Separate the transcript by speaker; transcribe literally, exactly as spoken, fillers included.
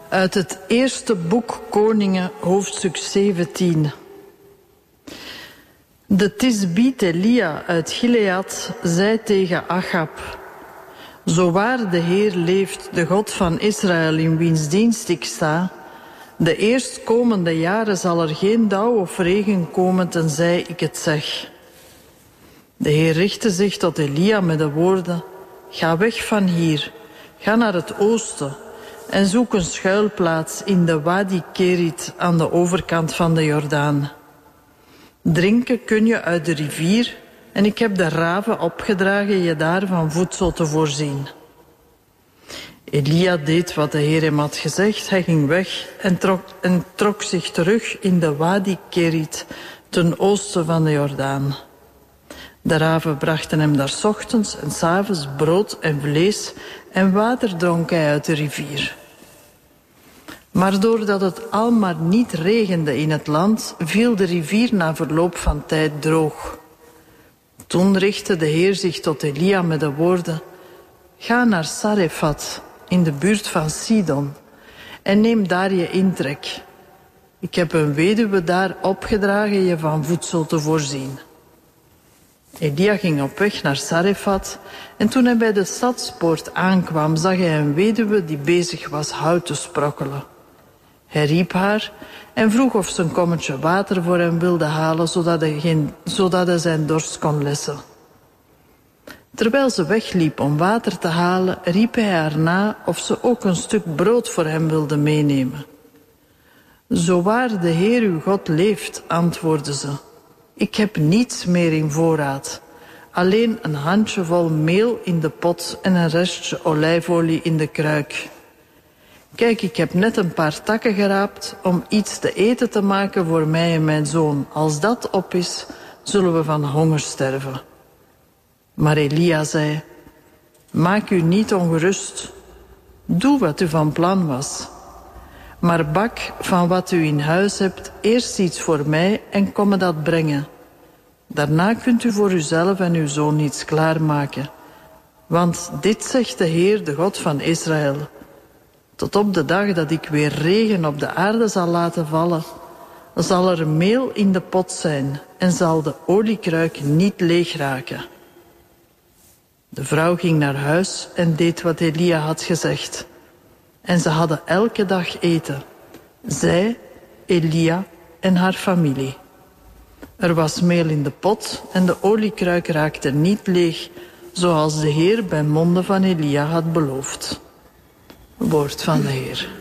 Speaker 1: Uit het eerste boek Koningen, hoofdstuk zeventien. De Tisbiet Elia uit Gilead zei tegen Achab: Zo waar de Heer leeft, de God van Israël in wiens dienst ik sta, de eerstkomende jaren zal er geen dauw of regen komen tenzij ik het zeg. De Heer richtte zich tot Elia met de woorden: Ga weg van hier, ga naar het oosten en zoek een schuilplaats in de Wadi Kerit aan de overkant van de Jordaan. Drinken kun je uit de rivier en ik heb de raven opgedragen je daar van voedsel te voorzien. Elia deed wat de Heer hem had gezegd. Hij ging weg en trok, en trok zich terug in de Wadi Kerit ten oosten van de Jordaan. De raven brachten hem daar 's ochtends en 's avonds brood en vlees en water dronk hij uit de rivier. Maar doordat het al maar niet regende in het land, viel de rivier na verloop van tijd droog. Toen richtte de Heer zich tot Elia met de woorden: Ga naar Sarefat, in de buurt van Sidon, en neem daar je intrek. Ik heb een weduwe daar opgedragen je van voedsel te voorzien. Elia ging op weg naar Sarefat en toen hij bij de stadspoort aankwam, zag hij een weduwe die bezig was hout te sprokkelen. Hij riep haar en vroeg of ze een kommetje water voor hem wilde halen, zodat hij, geen, zodat hij zijn dorst kon lessen. Terwijl ze wegliep om water te halen, riep hij haar na of ze ook een stuk brood voor hem wilde meenemen. Zo waar de Heer uw God leeft, antwoordde ze, ik heb niets meer in voorraad, alleen een handjevol meel in de pot en een restje olijfolie in de kruik. Kijk, ik heb net een paar takken geraapt om iets te eten te maken voor mij en mijn zoon. Als dat op is, zullen we van honger sterven. Maar Elia zei: Maak u niet ongerust. Doe wat u van plan was. Maar bak van wat u in huis hebt eerst iets voor mij en kom me dat brengen. Daarna kunt u voor uzelf en uw zoon iets klaarmaken. Want dit zegt de Heer, de God van Israël: Tot op de dag dat ik weer regen op de aarde zal laten vallen, zal er meel in de pot zijn en zal de oliekruik niet leeg raken. De vrouw ging naar huis en deed wat Elia had gezegd. En ze hadden elke dag eten. Zij, Elia en haar familie. Er was meel in de pot en de oliekruik raakte niet leeg, zoals de Heer bij monden van Elia had beloofd. Woord van de Heer.